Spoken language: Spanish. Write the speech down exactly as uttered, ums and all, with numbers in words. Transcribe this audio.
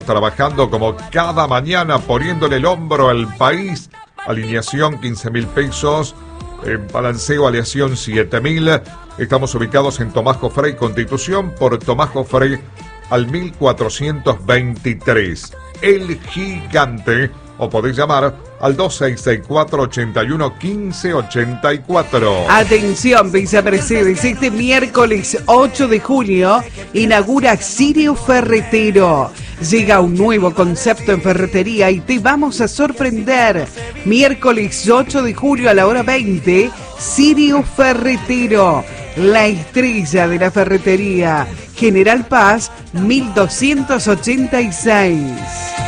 Trabajando como cada mañana, poniéndole el hombro al país. Alineación quince mil pesos, eh, balanceo aleación siete mil. Estamos ubicados en Tomás Jofrey Constitución por Tomás Jofrey al mil cuatrocientos veintitrés. El Gigante, o podéis llamar al dos seis seis cuatro, ocho uno, uno cinco ocho cuatro. Atención, Vicepresidentes, este miércoles ocho de junio inaugura Sirio Ferretero. Llega un nuevo concepto en ferretería y te vamos a sorprender. Miércoles ocho de julio a la hora veinte, Sirio Ferretero, la estrella de la ferretería. General Paz, mil doscientos ochenta y seis.